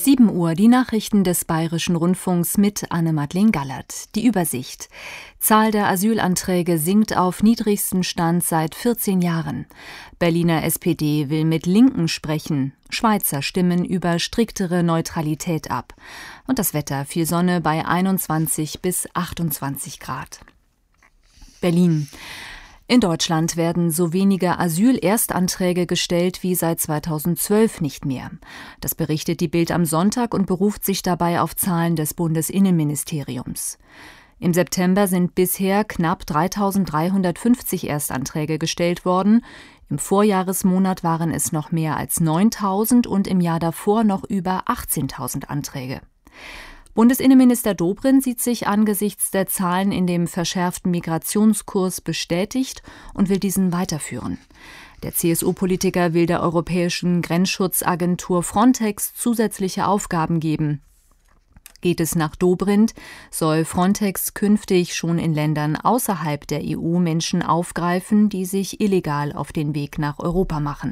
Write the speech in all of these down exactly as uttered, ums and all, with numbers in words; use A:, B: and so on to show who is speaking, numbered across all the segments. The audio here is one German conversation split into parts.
A: sieben Uhr, die Nachrichten des Bayerischen Rundfunks mit Anne-Madeleine Gallert. Die Übersicht. Zahl der Asylanträge sinkt auf niedrigsten Stand seit vierzehn Jahren. Berliner S P D will mit Linken sprechen. Schweizer stimmen über striktere Neutralität ab. Und das Wetter: viel Sonne bei einundzwanzig bis achtundzwanzig Grad. Berlin. In Deutschland werden so wenige Asylerstanträge gestellt wie seit zweitausendzwölf nicht mehr. Das berichtet die Bild am Sonntag und beruft sich dabei auf Zahlen des Bundesinnenministeriums. Im September sind bisher knapp dreitausenddreihundertfünfzig Erstanträge gestellt worden. Im Vorjahresmonat waren es noch mehr als neuntausend und im Jahr davor noch über achtzehntausend Anträge. Bundesinnenminister Dobrindt sieht sich angesichts der Zahlen in dem verschärften Migrationskurs bestätigt und will diesen weiterführen. Der C S U-Politiker will der Europäischen Grenzschutzagentur Frontex zusätzliche Aufgaben geben. Geht es nach Dobrindt, soll Frontex künftig schon in Ländern außerhalb der E U Menschen aufgreifen, die sich illegal auf den Weg nach Europa machen.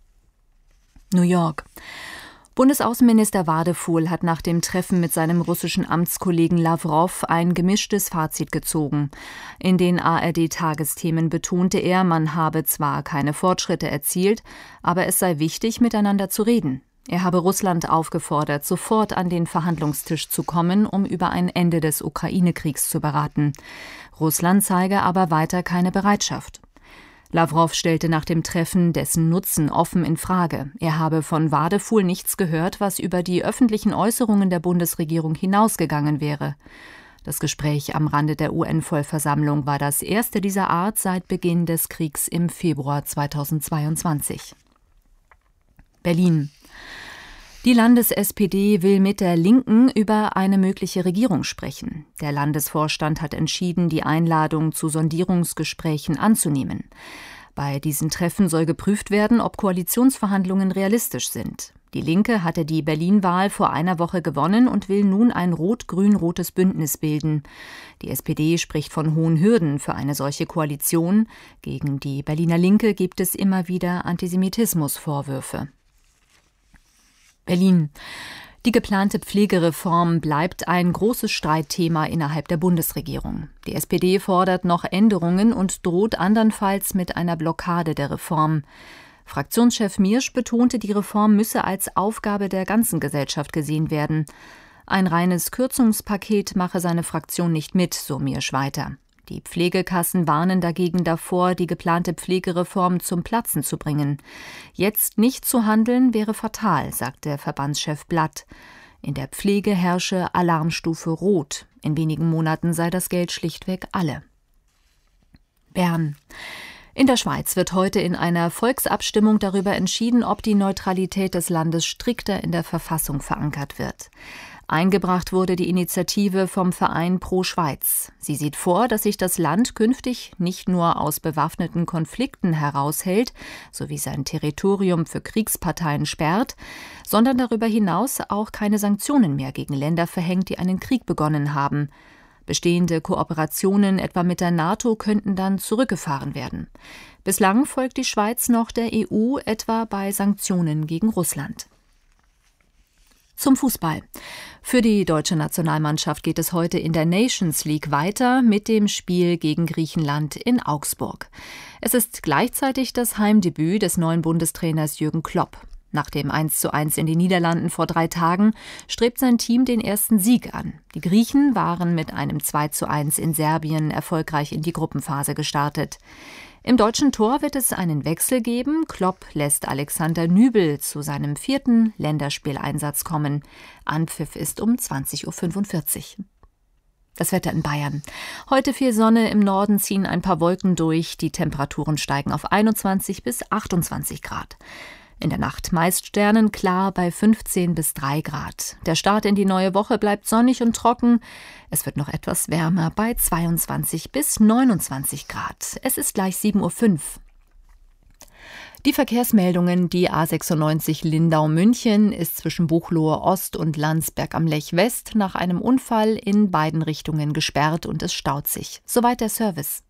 A: New York. Bundesaußenminister Wadefuhl hat nach dem Treffen mit seinem russischen Amtskollegen Lawrow ein gemischtes Fazit gezogen. In den A R D-Tagesthemen betonte er, man habe zwar keine Fortschritte erzielt, aber es sei wichtig, miteinander zu reden. Er habe Russland aufgefordert, sofort an den Verhandlungstisch zu kommen, um über ein Ende des Ukraine-Kriegs zu beraten. Russland zeige aber weiter keine Bereitschaft. Lawrow stellte nach dem Treffen dessen Nutzen offen in Frage. Er habe von Wadefuhl nichts gehört, was über die öffentlichen Äußerungen der Bundesregierung hinausgegangen wäre. Das Gespräch am Rande der U N-Vollversammlung war das erste dieser Art seit Beginn des Kriegs im Februar zweitausendzweiundzwanzig. Berlin. Die Landes-S P D will mit der Linken über eine mögliche Regierung sprechen. Der Landesvorstand hat entschieden, die Einladung zu Sondierungsgesprächen anzunehmen. Bei diesen Treffen soll geprüft werden, ob Koalitionsverhandlungen realistisch sind. Die Linke hatte die Berlin-Wahl vor einer Woche gewonnen und will nun ein rot-grün-rotes Bündnis bilden. Die S P D spricht von hohen Hürden für eine solche Koalition. Gegen die Berliner Linke gibt es immer wieder Antisemitismusvorwürfe. Berlin. Die geplante Pflegereform bleibt ein großes Streitthema innerhalb der Bundesregierung. Die S P D fordert noch Änderungen und droht andernfalls mit einer Blockade der Reform. Fraktionschef Miersch betonte, die Reform müsse als Aufgabe der ganzen Gesellschaft gesehen werden. Ein reines Kürzungspaket mache seine Fraktion nicht mit, so Miersch weiter. Die Pflegekassen warnen dagegen davor, die geplante Pflegereform zum Platzen zu bringen. Jetzt nicht zu handeln wäre fatal, sagt der Verbandschef Blatt. In der Pflege herrsche Alarmstufe Rot. In wenigen Monaten sei das Geld schlichtweg alle. Bern. In der Schweiz wird heute in einer Volksabstimmung darüber entschieden, ob die Neutralität des Landes strikter in der Verfassung verankert wird. Eingebracht wurde die Initiative vom Verein Pro Schweiz. Sie sieht vor, dass sich das Land künftig nicht nur aus bewaffneten Konflikten heraushält, sowie sein Territorium für Kriegsparteien sperrt, sondern darüber hinaus auch keine Sanktionen mehr gegen Länder verhängt, die einen Krieg begonnen haben. Bestehende Kooperationen etwa mit der NATO könnten dann zurückgefahren werden. Bislang folgt die Schweiz noch der E U, etwa bei Sanktionen gegen Russland. Zum Fußball. Für die deutsche Nationalmannschaft geht es heute in der Nations League weiter mit dem Spiel gegen Griechenland in Augsburg. Es ist gleichzeitig das Heimdebüt des neuen Bundestrainers Jürgen Klopp. Nach dem eins zu eins in den Niederlanden vor drei Tagen strebt sein Team den ersten Sieg an. Die Griechen waren mit einem zwei zu eins in Serbien erfolgreich in die Gruppenphase gestartet. Im deutschen Tor wird es einen Wechsel geben. Klopp lässt Alexander Nübel zu seinem vierten Länderspieleinsatz kommen. Anpfiff ist um zwanzig Uhr fünfundvierzig. Das Wetter in Bayern. Heute viel Sonne, im Norden ziehen ein paar Wolken durch. Die Temperaturen steigen auf einundzwanzig bis achtundzwanzig Grad. In der Nacht meist sternenklar bei fünfzehn bis drei Grad. Der Start in die neue Woche bleibt sonnig und trocken. Es wird noch etwas wärmer bei zweiundzwanzig bis neunundzwanzig Grad. Es ist gleich sieben Uhr fünf. Die Verkehrsmeldungen: Die A sechsundneunzig Lindau-München ist zwischen Buchloe Ost und Landsberg am Lech West nach einem Unfall in beiden Richtungen gesperrt und es staut sich. Soweit der Service.